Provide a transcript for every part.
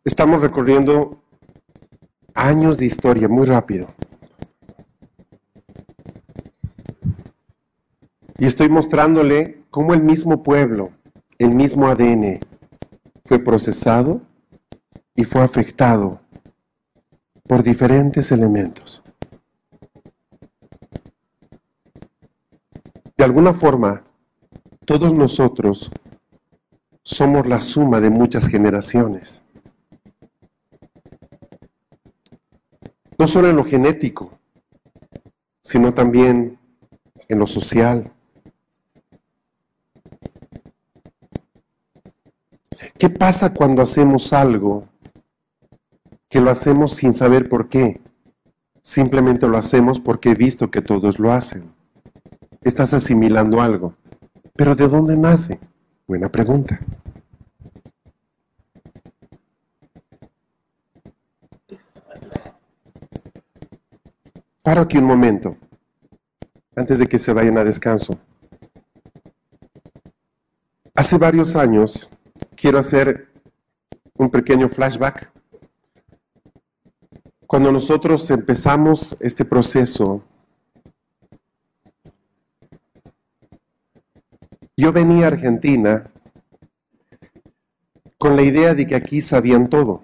Estamos recorriendo años de historia muy rápido. Y estoy mostrándole cómo el mismo pueblo, el mismo ADN, fue procesado y fue afectado por diferentes elementos. De alguna forma, todos nosotros somos la suma de muchas generaciones. No solo en lo genético, sino también en lo social. ¿Qué pasa cuando hacemos algo que lo hacemos sin saber por qué? Simplemente lo hacemos porque he visto que todos lo hacen. Estás asimilando algo. ¿Pero de dónde nace? Buena pregunta. Paro aquí un momento, antes de que se vayan a descanso. Hace varios años, quiero hacer un pequeño flashback. Cuando nosotros empezamos este proceso, yo venía a Argentina con la idea de que aquí sabían todo.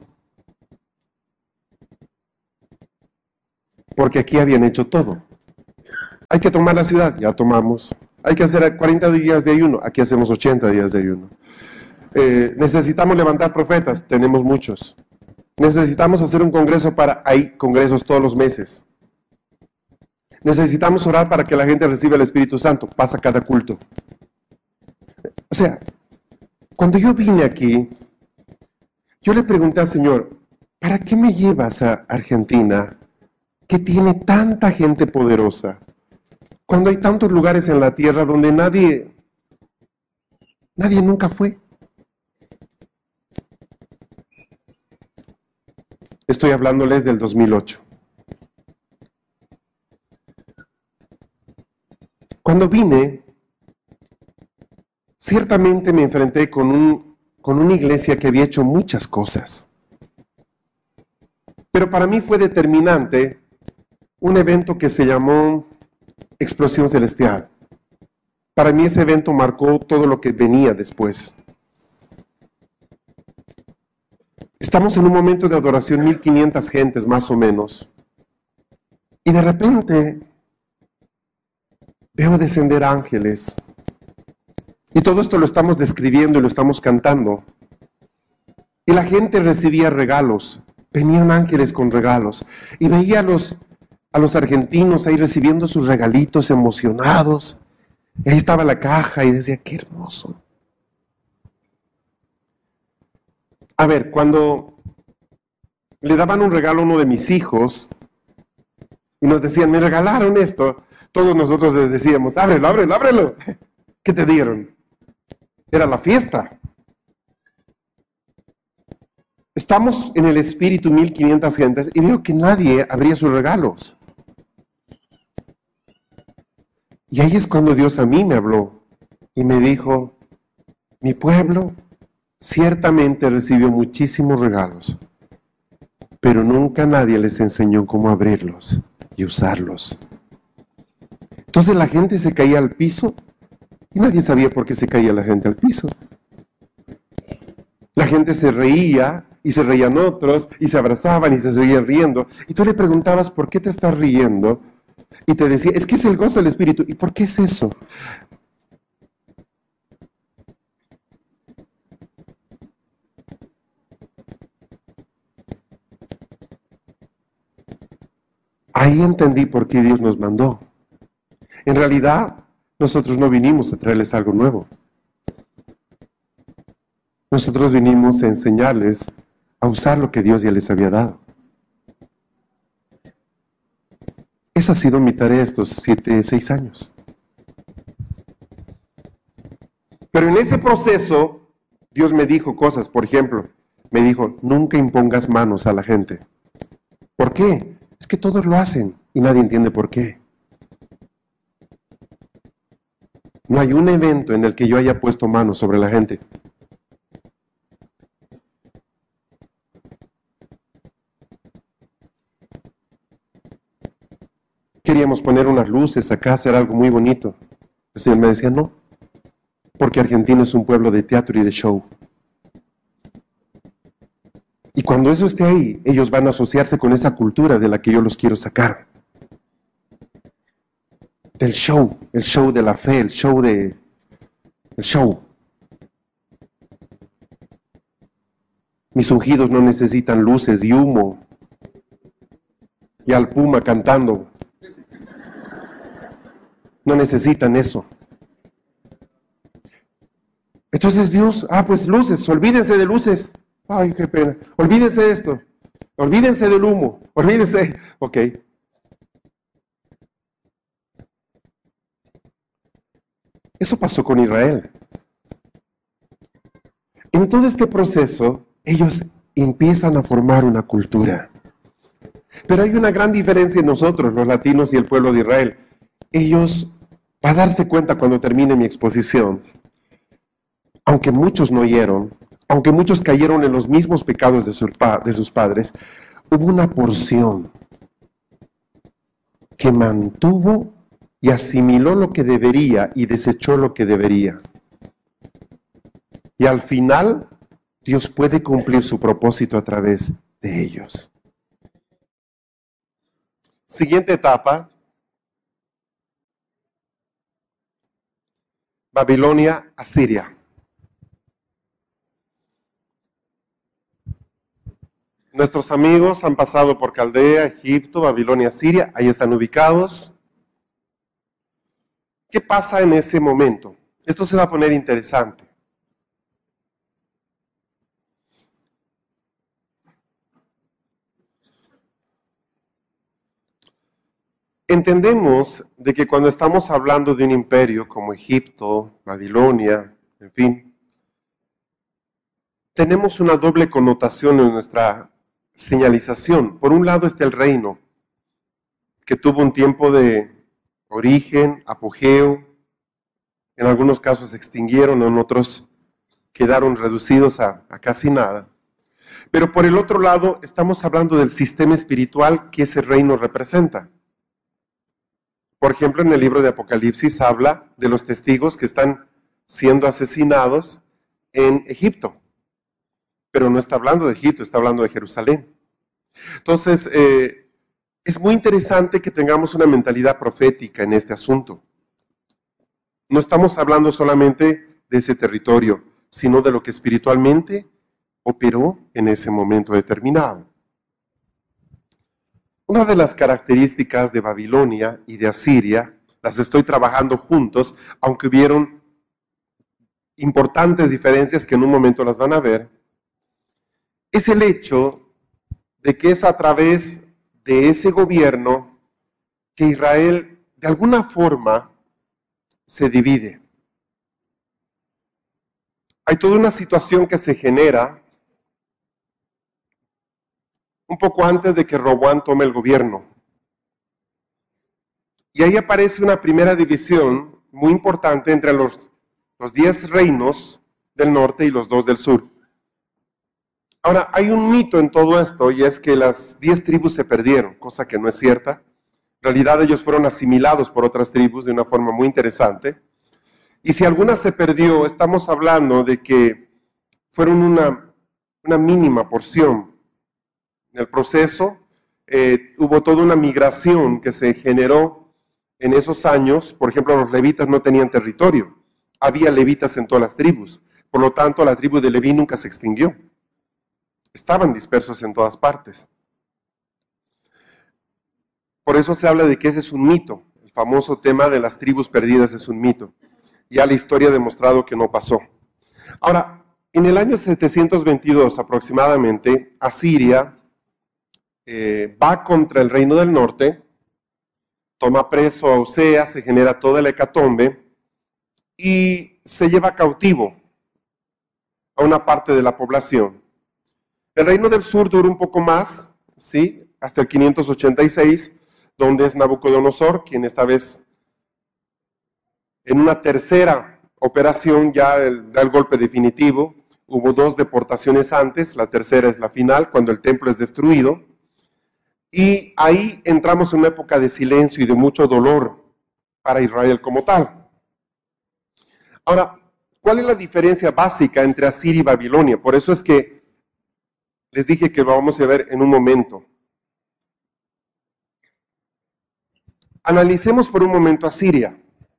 Porque aquí habían hecho todo. Hay que tomar la ciudad, ya tomamos. Hay que hacer 40 días de ayuno, aquí hacemos 80 días de ayuno. Necesitamos levantar profetas, tenemos muchos. Necesitamos hacer un congreso hay congresos todos los meses. Necesitamos orar para que la gente reciba el Espíritu Santo, pasa cada culto. O sea, cuando yo vine aquí, yo le pregunté al Señor, ¿para qué me llevas a Argentina, que tiene tanta gente poderosa, cuando hay tantos lugares en la tierra donde nadie nunca fue? Estoy hablándoles del 2008. Cuando vine, ciertamente me enfrenté con una iglesia que había hecho muchas cosas. Pero para mí fue determinante un evento que se llamó Explosión Celestial. Para mí ese evento marcó todo lo que venía después. Estamos en un momento de adoración, 1500 gentes más o menos. Y de repente veo descender ángeles. Y todo esto lo estamos describiendo y lo estamos cantando. Y la gente recibía regalos. Venían ángeles con regalos. Y veía a los argentinos ahí recibiendo sus regalitos emocionados. Y ahí estaba la caja y decía, qué hermoso. A ver, cuando le daban un regalo a uno de mis hijos y nos decían, me regalaron esto, todos nosotros les decíamos, ábrelo, ábrelo, ábrelo. ¿Qué te dieron? Era la fiesta. Estamos en el espíritu 1500 gentes y veo que nadie abría sus regalos. Y ahí es cuando Dios a mí me habló y me dijo, mi pueblo ciertamente recibió muchísimos regalos, pero nunca nadie les enseñó cómo abrirlos y usarlos. Entonces la gente se caía al piso y nadie sabía por qué se caía la gente al piso. La gente se reía y se reían otros y se abrazaban y se seguían riendo. Y tú le preguntabas, ¿por qué te estás riendo? Y te decía, es que es el gozo del Espíritu. ¿Y por qué es eso? Ahí entendí por qué Dios nos mandó. En realidad, nosotros no vinimos a traerles algo nuevo. Nosotros vinimos a enseñarles a usar lo que Dios ya les había dado. Esa ha sido mi tarea estos 6 años. Pero en ese proceso, Dios me dijo cosas. Por ejemplo, me dijo, nunca impongas manos a la gente. ¿Por qué? Es que todos lo hacen y nadie entiende por qué. No hay un evento en el que yo haya puesto manos sobre la gente. queríamos poner unas luces acá, hacer algo muy bonito. El Señor me decía, no, porque Argentina es un pueblo de teatro y de show. Y cuando eso esté ahí, ellos van a asociarse con esa cultura de la que yo los quiero sacar. El show de la fe, el show. Mis ungidos no necesitan luces y humo y al puma cantando. No necesitan eso. Entonces Dios, pues luces, olvídense de luces. Ay, qué pena. Olvídense de esto. Olvídense del humo. Olvídense. Ok. Eso pasó con Israel. En todo este proceso, ellos empiezan a formar una cultura. Pero hay una gran diferencia en nosotros, los latinos y el pueblo de Israel. Ellos, va a darse cuenta cuando termine mi exposición, aunque muchos no oyeron, aunque muchos cayeron en los mismos pecados de sus padres, hubo una porción que mantuvo y asimiló lo que debería y desechó lo que debería. Y al final, Dios puede cumplir su propósito a través de ellos. Siguiente etapa. Babilonia, Asiria. Nuestros amigos han pasado por Caldea, Egipto, Babilonia, Asiria. Ahí están ubicados. ¿Qué pasa en ese momento? Esto se va a poner interesante. Entendemos de que cuando estamos hablando de un imperio como Egipto, Babilonia, en fin, tenemos una doble connotación en nuestra señalización. Por un lado está el reino, que tuvo un tiempo de origen, apogeo, en algunos casos se extinguieron, en otros quedaron reducidos a casi nada. Pero por el otro lado estamos hablando del sistema espiritual que ese reino representa. Por ejemplo, en el libro de Apocalipsis habla de los testigos que están siendo asesinados en Egipto. Pero no está hablando de Egipto, está hablando de Jerusalén. Entonces, es muy interesante que tengamos una mentalidad profética en este asunto. No estamos hablando solamente de ese territorio, sino de lo que espiritualmente operó en ese momento determinado. Una de las características de Babilonia y de Asiria, las estoy trabajando juntos, aunque hubieron importantes diferencias que en un momento las van a ver, es el hecho de que es a través de ese gobierno que Israel de alguna forma se divide. Hay toda una situación que se genera un poco antes de que Roboam tome el gobierno. Y ahí aparece una primera división muy importante entre los 10 reinos del norte y los 2 del sur. Ahora, hay un mito en todo esto y es que las 10 tribus se perdieron, cosa que no es cierta. En realidad ellos fueron asimilados por otras tribus de una forma muy interesante. Y si alguna se perdió, estamos hablando de que fueron una mínima porción. En el proceso hubo toda una migración que se generó en esos años. Por ejemplo, los levitas no tenían territorio. Había levitas en todas las tribus. Por lo tanto, la tribu de Leví nunca se extinguió. Estaban dispersos en todas partes. Por eso se habla de que ese es un mito. El famoso tema de las tribus perdidas es un mito. Ya la historia ha demostrado que no pasó. Ahora, en el año 722 aproximadamente, Asiria va contra el reino del norte, toma preso a Oseas, se genera toda la hecatombe y se lleva cautivo a una parte de la población. El reino del sur dura un poco más, ¿sí? Hasta el 586, donde es Nabucodonosor, quien esta vez en una tercera operación ya da el golpe definitivo. Hubo 2 deportaciones antes, la tercera es la final, cuando el templo es destruido. Y ahí entramos en una época de silencio y de mucho dolor para Israel como tal. Ahora, ¿cuál es la diferencia básica entre Asiria y Babilonia? Por eso es que les dije que lo vamos a ver en un momento. Analicemos por un momento Asiria.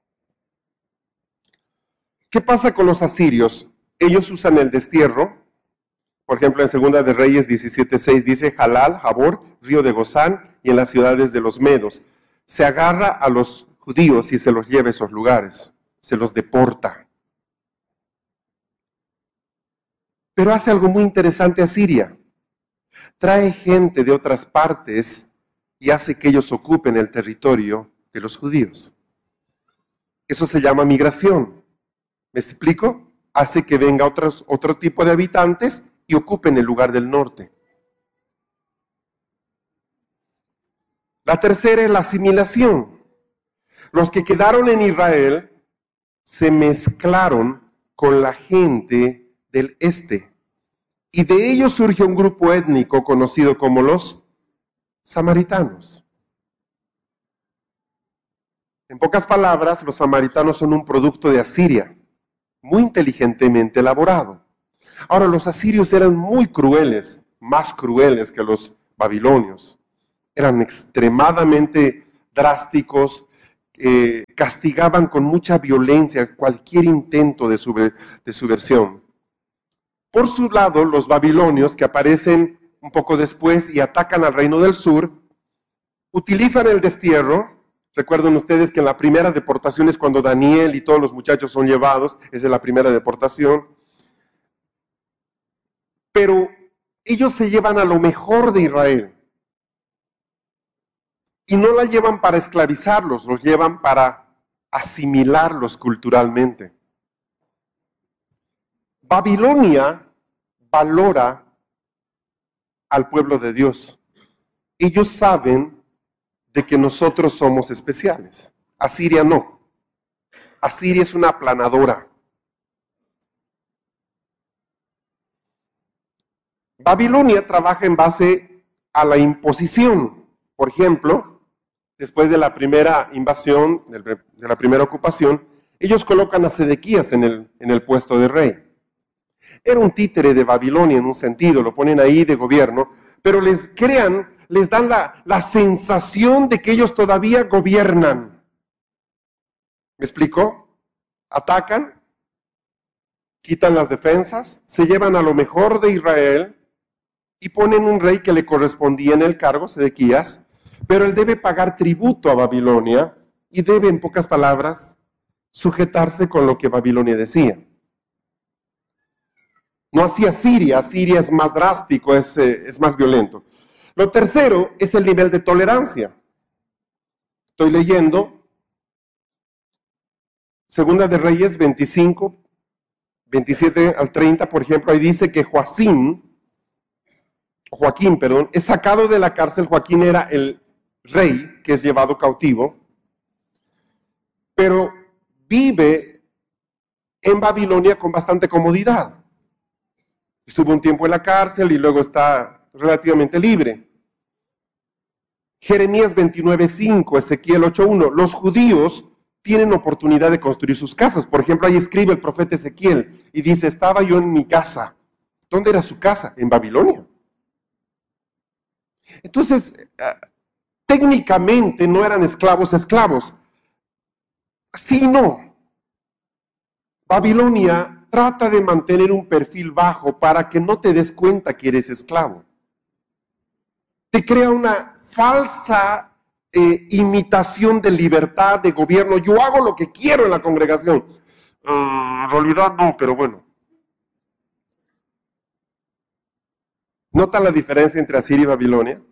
¿Qué pasa con los asirios? Ellos usan el destierro. Por ejemplo, en Segunda de Reyes 17:6 dice Jalal, Jabor, río de Gozán y en las ciudades de los medos. Se agarra a los judíos y se los lleva a esos lugares. Se los deporta. Pero hace algo muy interesante Asiria. Trae gente de otras partes y hace que ellos ocupen el territorio de los judíos. Eso se llama migración. ¿Me explico? Hace que venga otro tipo de habitantes y ocupen el lugar del norte. La tercera es la asimilación. Los que quedaron en Israel se mezclaron con la gente del este. Y de ellos surge un grupo étnico conocido como los samaritanos. En pocas palabras, los samaritanos son un producto de Asiria, muy inteligentemente elaborado. Ahora, los asirios eran muy crueles, más crueles que los babilonios. Eran extremadamente drásticos, castigaban con mucha violencia cualquier intento de subversión. Por su lado, los babilonios, que aparecen un poco después y atacan al reino del sur, utilizan el destierro. Recuerden ustedes que en la primera deportación es cuando Daniel y todos los muchachos son llevados, esa es la primera deportación. Pero ellos se llevan a lo mejor de Israel. Y no la llevan para esclavizarlos, los llevan para asimilarlos culturalmente. Babilonia valora al pueblo de Dios. Ellos saben de que nosotros somos especiales. Asiria no. Asiria es una aplanadora. Babilonia trabaja en base a la imposición. Por ejemplo, después de la primera invasión, de la primera ocupación, ellos colocan a Sedequías en el puesto de rey. Era un títere de Babilonia en un sentido, lo ponen ahí de gobierno, pero les dan la sensación de que ellos todavía gobiernan. ¿Me explico? Atacan, quitan las defensas, se llevan a lo mejor de Israel y ponen un rey que le correspondía en el cargo, Sedequías, pero él debe pagar tributo a Babilonia y debe, en pocas palabras, sujetarse con lo que Babilonia decía. No así Asiria es más drástico, es más violento. Lo tercero es el nivel de tolerancia. Estoy leyendo Segunda de Reyes 25, 27 al 30, por ejemplo, ahí dice que Joaquín, es sacado de la cárcel. Joaquín era el rey que es llevado cautivo, pero vive en Babilonia con bastante comodidad. Estuvo un tiempo en la cárcel y luego está relativamente libre. Jeremías 29:5, Ezequiel 8:1. Los judíos tienen oportunidad de construir sus casas. Por ejemplo, ahí escribe el profeta Ezequiel y dice, estaba yo en mi casa. ¿Dónde era su casa? En Babilonia. Entonces, técnicamente no eran esclavos. Sí, no. Babilonia trata de mantener un perfil bajo para que no te des cuenta que eres esclavo. Te crea una falsa imitación de libertad, de gobierno. Yo hago lo que quiero en la congregación. En realidad no, pero bueno. ¿Notan la diferencia entre Asiria y Babilonia?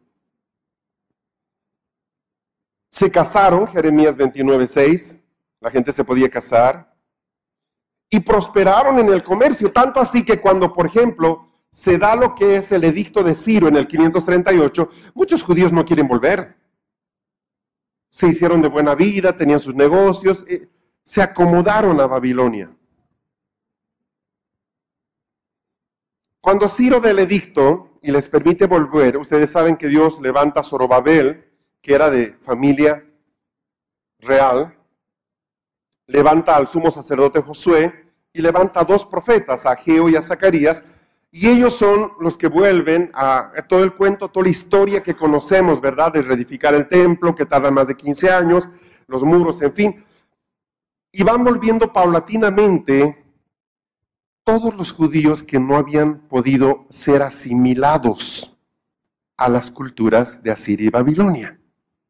Se casaron, Jeremías 29:6, la gente se podía casar, y prosperaron en el comercio, tanto así que cuando, por ejemplo, se da lo que es el edicto de Ciro en el 538, muchos judíos no quieren volver. Se hicieron de buena vida, tenían sus negocios, se acomodaron a Babilonia. Cuando Ciro da el edicto, y les permite volver, ustedes saben que Dios levanta a Zorobabel, que era de familia real, levanta al sumo sacerdote Josué y levanta a 2 profetas, a Ageo y a Zacarías, y ellos son los que vuelven a todo el cuento, toda la historia que conocemos, ¿verdad? De reedificar el templo, que tarda más de 15 años, los muros, en fin. Y van volviendo paulatinamente todos los judíos que no habían podido ser asimilados a las culturas de Asiria y Babilonia.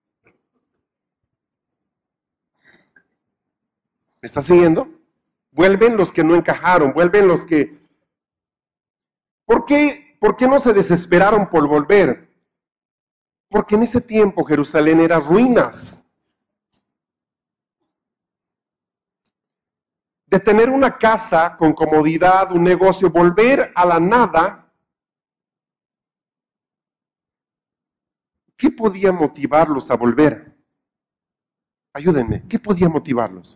¿Me está siguiendo? Vuelven los que no encajaron, vuelven los que... ¿Por qué no se desesperaron por volver? Porque en ese tiempo Jerusalén era ruinas. De tener una casa con comodidad, un negocio, volver a la nada, ¿qué podía motivarlos a volver? Ayúdenme, ¿qué podía motivarlos?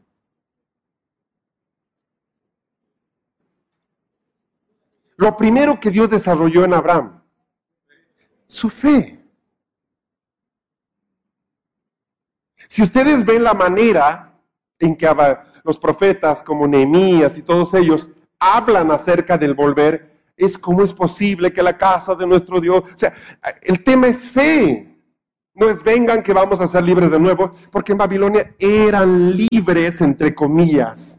Lo primero que Dios desarrolló en Abraham, su fe. Si ustedes ven la manera en que los profetas como Nehemías y todos ellos hablan acerca del volver, es cómo es posible que la casa de nuestro Dios, o sea, el tema es fe, no es vengan que vamos a ser libres de nuevo, porque en Babilonia eran libres entre comillas.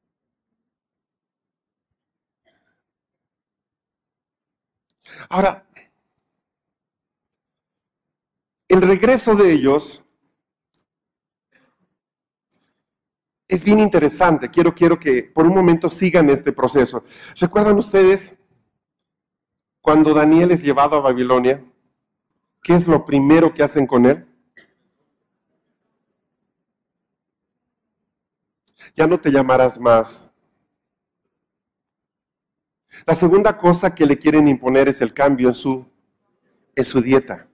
Ahora, el regreso de ellos es bien interesante. Quiero que por un momento sigan este proceso. ¿Recuerdan ustedes cuando Daniel es llevado a Babilonia? ¿Qué es lo primero que hacen con él? Ya no te llamarás más. La segunda cosa que le quieren imponer es el cambio en su dieta.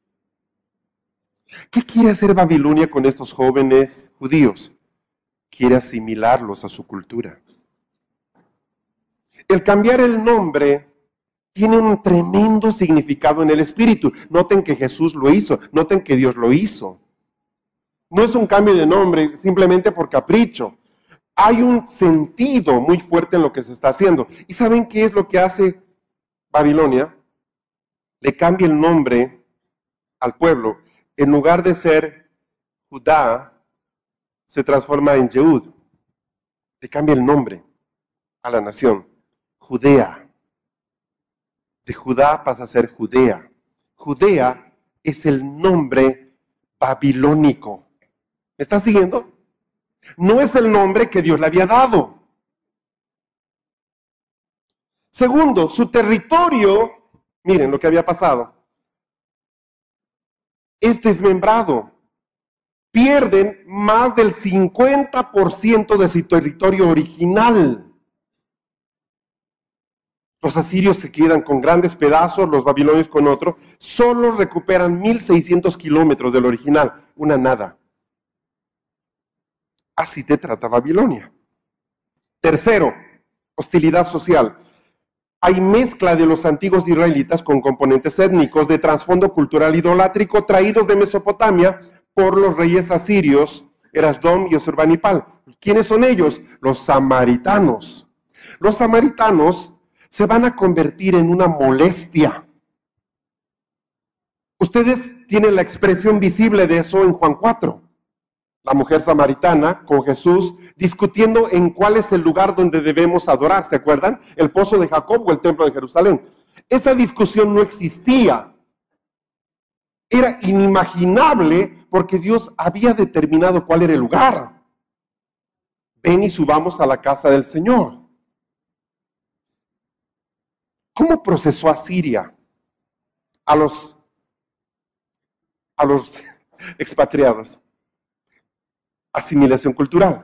¿Qué quiere hacer Babilonia con estos jóvenes judíos? Quiere asimilarlos a su cultura. El cambiar el nombre tiene un tremendo significado en el espíritu. Noten que Jesús lo hizo, noten que Dios lo hizo. No es un cambio de nombre simplemente por capricho. Hay un sentido muy fuerte en lo que se está haciendo. ¿Y saben qué es lo que hace Babilonia? Le cambia el nombre al pueblo. En lugar de ser Judá, se transforma en Yehud. Le cambia el nombre a la nación. Judea. De Judá pasa a ser Judea. Judea es el nombre babilónico. ¿Me está siguiendo? No es el nombre que Dios le había dado. Segundo, su territorio, miren lo que había pasado, es desmembrado. Pierden más del 50% de su territorio original. Los asirios se quedan con grandes pedazos, los babilonios con otro. Solo recuperan 1,600 kilómetros del original, una nada. Así te trata Babilonia. Tercero, hostilidad social. Hay mezcla de los antiguos israelitas con componentes étnicos de trasfondo cultural idolátrico traídos de Mesopotamia por los reyes asirios, Erasdom y Asurbanipal. ¿Quiénes son ellos? Los samaritanos. Los samaritanos se van a convertir en una molestia. Ustedes tienen la expresión visible de eso en Juan 4. La mujer samaritana con Jesús discutiendo en cuál es el lugar donde debemos adorar, ¿se acuerdan? El pozo de Jacob o el templo de Jerusalén. Esa discusión no existía. Era inimaginable porque Dios había determinado cuál era el lugar. Ven y subamos a la casa del Señor. ¿Cómo procesó Asiria a los expatriados? Asimilación cultural.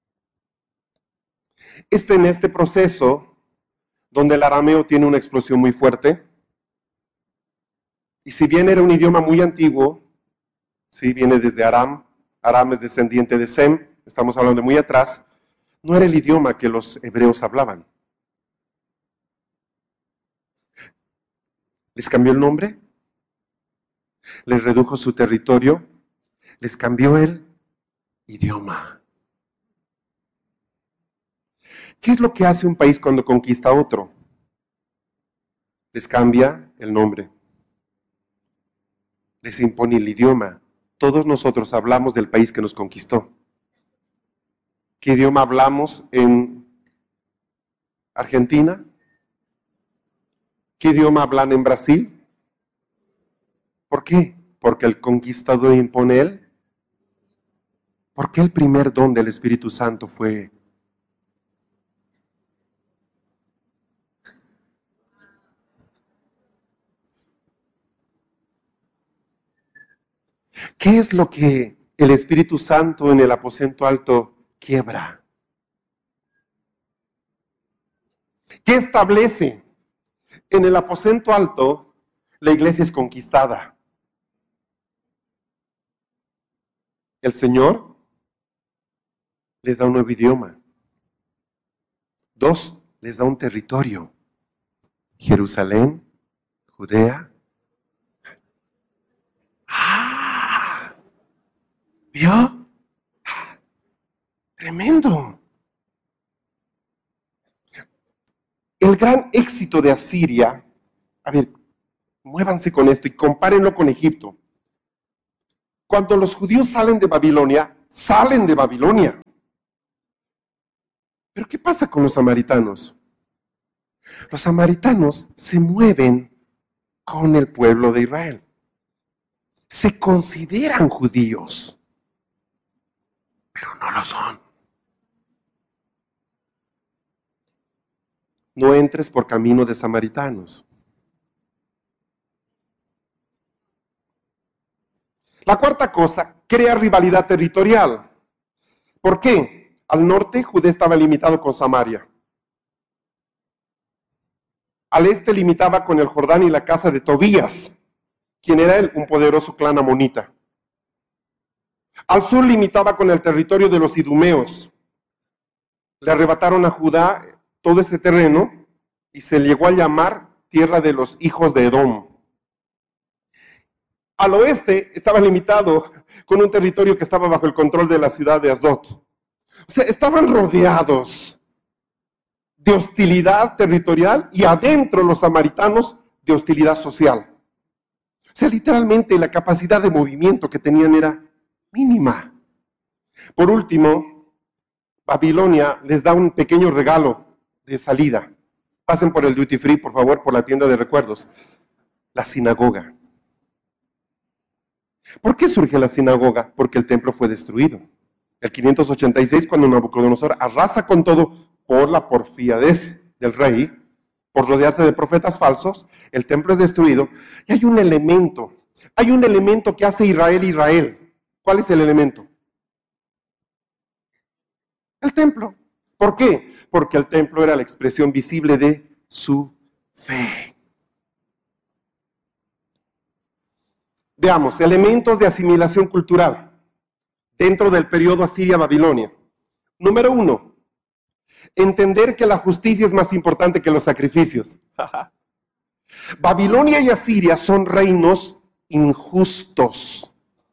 En este proceso, donde el arameo tiene una explosión muy fuerte, y si bien era un idioma muy antiguo, sí, viene desde Aram, Aram es descendiente de Sem, estamos hablando de muy atrás, no era el idioma que los hebreos hablaban. ¿Les cambió el nombre? ¿Les redujo su territorio? ¿Les cambió el idioma? ¿Qué es lo que hace un país cuando conquista a otro? Les cambia el nombre, les impone el idioma. Todos nosotros hablamos del país que nos conquistó. ¿Qué idioma hablamos en Argentina? ¿Qué idioma hablan en Brasil? ¿Por qué? Porque el conquistador impone él. ¿Por qué el primer don del Espíritu Santo fue? ¿Qué es lo que el Espíritu Santo en el aposento alto quiebra? ¿Qué establece? En el aposento alto, la iglesia es conquistada. El Señor les da un nuevo idioma. 2, les da un territorio. Jerusalén, Judea. ¡Ah! ¿Vio? Tremendo. El gran éxito de Asiria, a ver, muévanse con esto y compárenlo con Egipto. Cuando los judíos salen de Babilonia, salen de Babilonia. Pero ¿qué pasa con los samaritanos? Los samaritanos se mueven con el pueblo de Israel. Se consideran judíos, pero no lo son. No entres por camino de samaritanos. La cuarta cosa, crea rivalidad territorial. ¿Por qué? Al norte, Judea estaba limitado con Samaria. Al este limitaba con el Jordán y la casa de Tobías, quien era él, un poderoso clan amonita. Al sur limitaba con el territorio de los idumeos. Le arrebataron a Judá todo ese terreno y se llegó a llamar tierra de los hijos de Edom. Al oeste estaba limitado con un territorio que estaba bajo el control de la ciudad de Asdod. O sea, estaban rodeados de hostilidad territorial y adentro los samaritanos de hostilidad social. O sea, literalmente la capacidad de movimiento que tenían era mínima. Por último, Babilonia les da un pequeño regalo de salida. Pasen por el duty free, por favor, por la tienda de recuerdos. La sinagoga. ¿Por qué surge la sinagoga? Porque el templo fue destruido. El 586, cuando Nabucodonosor arrasa con todo por la porfiadez del rey, por rodearse de profetas falsos, el templo es destruido. Y hay un elemento que hace Israel Israel. ¿Cuál es el elemento? El templo. ¿Por qué? Porque el templo era la expresión visible de su fe. Veamos, elementos de asimilación cultural dentro del periodo Asiria-Babilonia. Número 1, entender que la justicia es más importante que los sacrificios. Babilonia y Asiria son reinos injustos.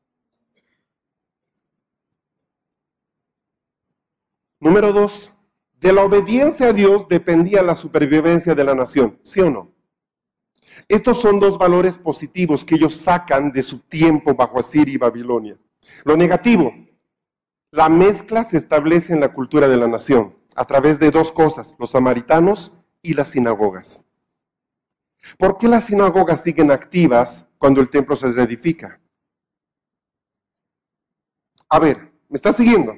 Número 2, de la obediencia a Dios dependía la supervivencia de la nación, ¿sí o no? Estos son dos valores positivos que ellos sacan de su tiempo bajo Asiria y Babilonia. Lo negativo, la mezcla se establece en la cultura de la nación a través de dos cosas, los samaritanos y las sinagogas. ¿Por qué las sinagogas siguen activas cuando el templo se reedifica? A ver, ¿me está siguiendo?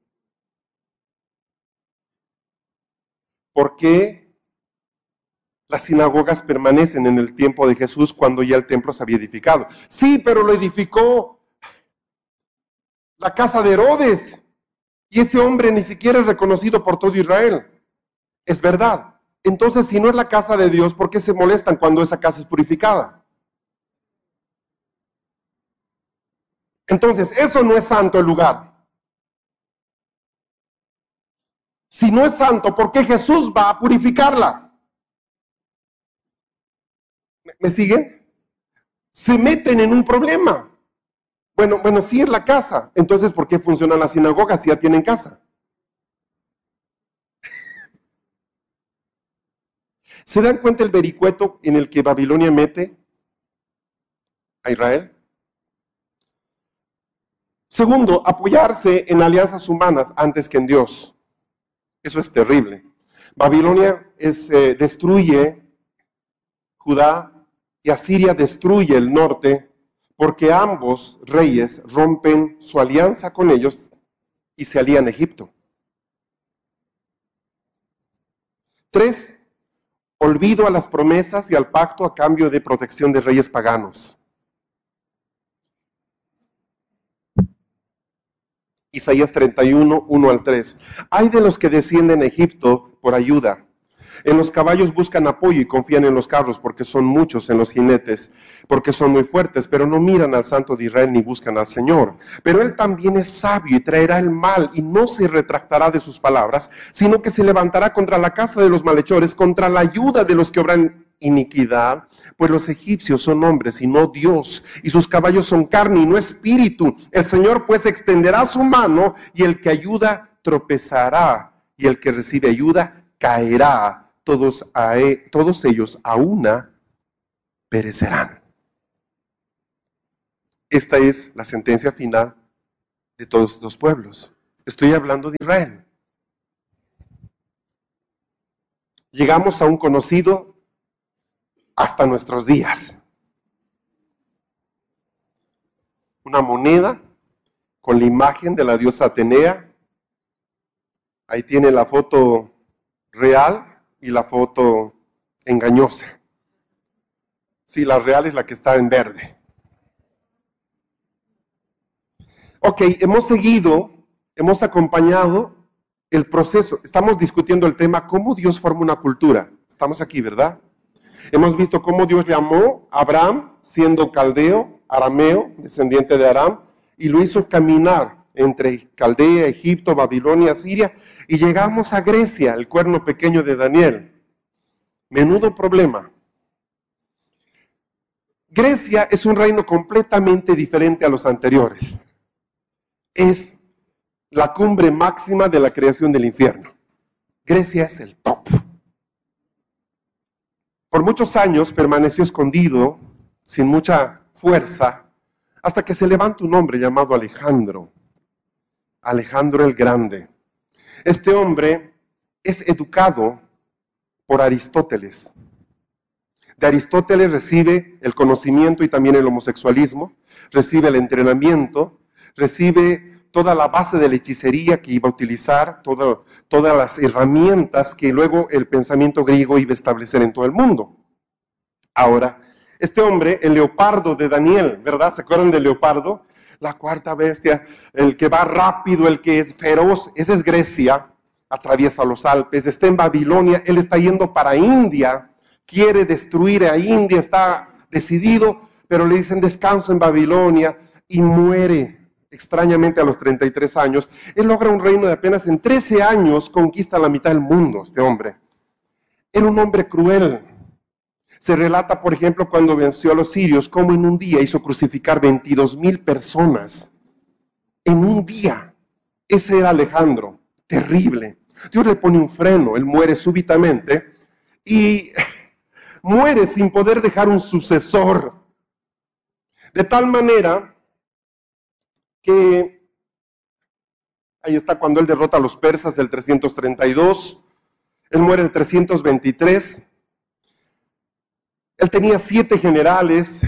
¿Por qué las sinagogas permanecen en el tiempo de Jesús cuando ya el templo se había edificado? Sí, pero lo edificó la casa de Herodes. Y ese hombre ni siquiera es reconocido por todo Israel. Es verdad. Entonces, si no es la casa de Dios, ¿por qué se molestan cuando esa casa es purificada? Entonces, eso no es santo el lugar. Si no es santo, ¿por qué Jesús va a purificarla? ¿Me siguen? Se meten en un problema. Bueno, sí es la casa. Entonces, ¿por qué funcionan las sinagogas si ya tienen casa? ¿Se dan cuenta el vericueto en el que Babilonia mete a Israel? Segundo, apoyarse en alianzas humanas antes que en Dios. Eso es terrible. Babilonia destruye Judá y Asiria destruye el norte porque ambos reyes rompen su alianza con ellos y se alían a Egipto. 3. Olvido a las promesas y al pacto a cambio de protección de reyes paganos. Isaías 31, 1 al 3. Hay de los que descienden a Egipto por ayuda. En los caballos buscan apoyo y confían en los carros porque son muchos, en los jinetes, porque son muy fuertes, pero no miran al Santo de Israel ni buscan al Señor. Pero Él también es sabio y traerá el mal y no se retractará de sus palabras, sino que se levantará contra la casa de los malhechores, contra la ayuda de los que obran iniquidad, pues los egipcios son hombres y no Dios, y sus caballos son carne y no espíritu. El Señor pues extenderá su mano y el que ayuda tropezará y el que recibe ayuda caerá. Todos ellos a una perecerán. Esta es la sentencia final de todos los pueblos. Estoy hablando de Israel. Llegamos a un conocido hasta nuestros días. Una moneda con la imagen de la diosa Atenea. Ahí tiene la foto real y la foto engañosa. Sí, la real es la que está en verde. Ok, hemos acompañado el proceso. Estamos discutiendo el tema, cómo Dios forma una cultura. Estamos aquí, ¿verdad? Hemos visto cómo Dios llamó a Abraham, siendo caldeo, arameo, descendiente de Aram, y lo hizo caminar entre Caldea, Egipto, Babilonia, Siria, y llegamos a Grecia, el cuerno pequeño de Daniel. Menudo problema. Grecia es un reino completamente diferente a los anteriores. Es la cumbre máxima de la creación del infierno. Grecia es el top. Por muchos años permaneció escondido, sin mucha fuerza, hasta que se levanta un hombre llamado Alejandro. Alejandro el Grande. Este hombre es educado por Aristóteles. De Aristóteles recibe el conocimiento y también el homosexualismo, recibe el entrenamiento, recibe toda la base de la hechicería que iba a utilizar, todas las herramientas que luego el pensamiento griego iba a establecer en todo el mundo. Ahora, este hombre, el leopardo de Daniel, ¿verdad? ¿Se acuerdan del leopardo? La cuarta bestia, el que va rápido, el que es feroz, esa es Grecia, atraviesa los Alpes, está en Babilonia, él está yendo para India, quiere destruir a India, está decidido, pero le dicen descanso en Babilonia y muere extrañamente a los 33 años. Él logra un reino de apenas en 13 años, conquista la mitad del mundo, este hombre. Era un hombre cruel. Se relata, por ejemplo, cuando venció a los sirios, cómo en un día hizo crucificar 22,000 personas. En un día. Ese era Alejandro. Terrible. Dios le pone un freno, él muere súbitamente y muere sin poder dejar un sucesor. De tal manera que, ahí está cuando él derrota a los persas del 332, él muere el 323, él tenía 7 generales,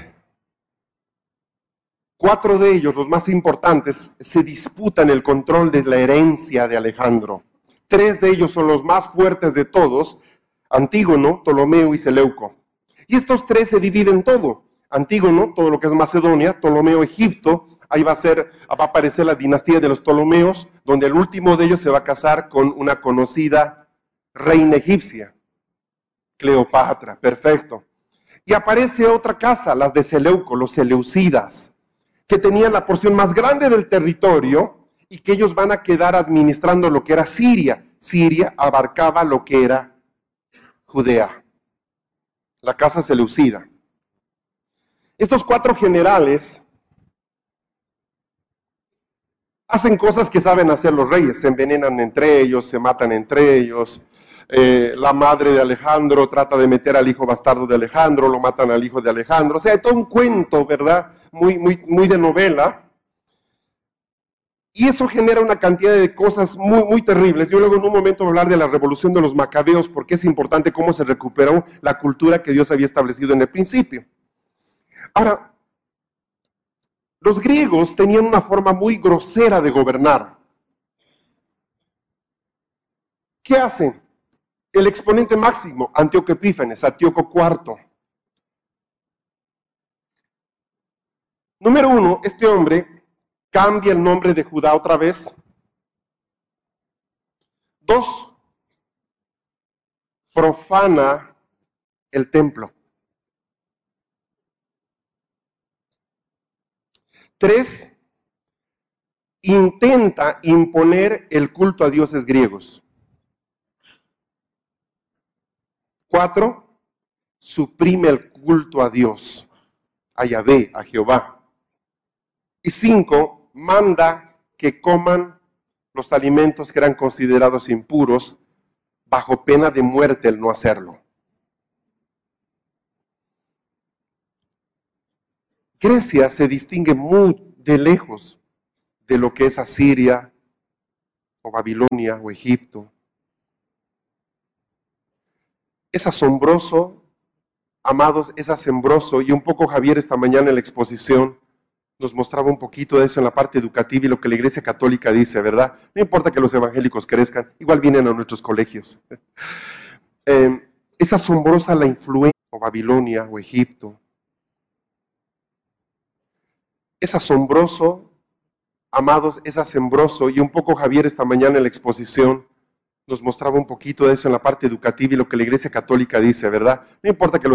4 de ellos, los más importantes, se disputan el control de la herencia de Alejandro. 3 de ellos son los más fuertes de todos, Antígono, Ptolomeo y Seleuco. Y estos 3 se dividen todo. Antígono, todo lo que es Macedonia, Ptolomeo, Egipto, ahí va a aparecer la dinastía de los Ptolomeos, donde el último de ellos se va a casar con una conocida reina egipcia, Cleopatra, perfecto. Y aparece otra casa, las de Seleuco, los seleucidas, que tenían la porción más grande del territorio y que ellos van a quedar administrando lo que era Siria. Siria abarcaba lo que era Judea, la casa seleucida. Estos 4 generales hacen cosas que saben hacer los reyes, se envenenan entre ellos, se matan entre ellos. La madre de Alejandro trata de meter al hijo bastardo de Alejandro, lo matan al hijo de Alejandro. O sea, todo un cuento, ¿verdad? Muy de novela. Y eso genera una cantidad de cosas muy terribles. Yo luego en un momento voy a hablar de la revolución de los macabeos, porque es importante cómo se recuperó la cultura que Dios había establecido en el principio. Ahora, los griegos tenían una forma muy grosera de gobernar. ¿Qué hacen? El exponente máximo, Antíoco Epífanes, Antíoco IV. Número 1, este hombre cambia el nombre de Judá otra vez. 2, profana el templo. 3, intenta imponer el culto a dioses griegos. 4, suprime el culto a Dios, a Yahvé, a Jehová. Y 5, manda que coman los alimentos que eran considerados impuros bajo pena de muerte el no hacerlo. Grecia se distingue muy de lejos de lo que es Asiria o Babilonia o Egipto. Es asombroso, amados, es asombroso, y un poco Javier esta mañana en la exposición nos mostraba un poquito de eso en la parte educativa y lo que la Iglesia Católica dice, ¿verdad? No importa que los evangélicos crezcan, igual vienen a nuestros colegios. Es asombrosa la influencia o Babilonia o Egipto. Es asombroso, amados, es asombroso, y un poco Javier esta mañana en la exposición nos mostraba un poquito de eso en la parte educativa y lo que la Iglesia Católica dice, ¿verdad? No importa que los